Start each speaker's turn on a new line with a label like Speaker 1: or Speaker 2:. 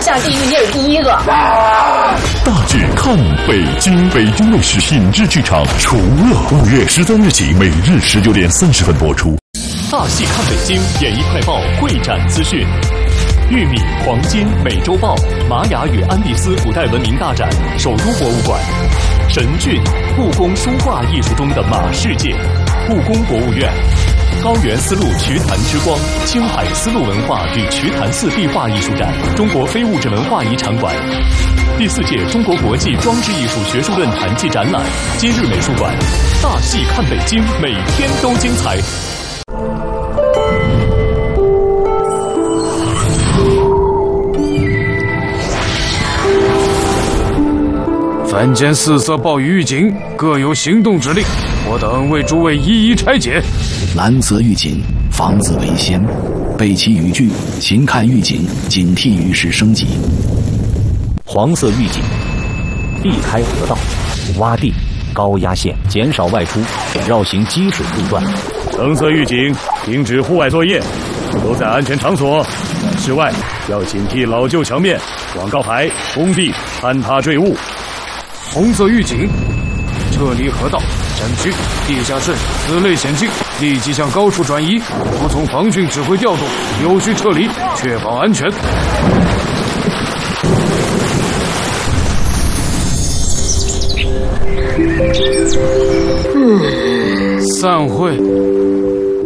Speaker 1: 下地狱，你也是第一个。
Speaker 2: 大剧看北京，北京卫视品质剧场除了5月13日起，每日19点30分播出。大戏看北京，演艺快报会展资讯。玉米、黄金、美洲豹、玛雅与安第斯古代文明大展首都博物馆。神骏，故宫书画艺术中的马世界。故宫博物院。高原丝路瞿昙之光，青海丝路文化与瞿昙寺壁画艺术展，中国非物质文化遗产馆。第4届中国国际装置艺术学术论坛暨展览，今日美术馆。大戏看北京，每天都精彩。
Speaker 3: 凡间4色暴雨预警，各有行动指令，我等为诸位一一拆解。
Speaker 4: 蓝色预警，防子为先，备齐语句，勤看预警，警惕雨势升级。
Speaker 5: 黄色预警，避开河道、洼地、高压线，减少外出，绕行积水路段。
Speaker 3: 橙色预警，停止户外作业，都在安全场所。室外要警惕老旧墙面、广告牌、工地坍塌坠物。红色预警，撤离河道、山区、地下室此类险境，立即向高处转移，服从防汛指挥调度，有序撤离，确保安全。散会。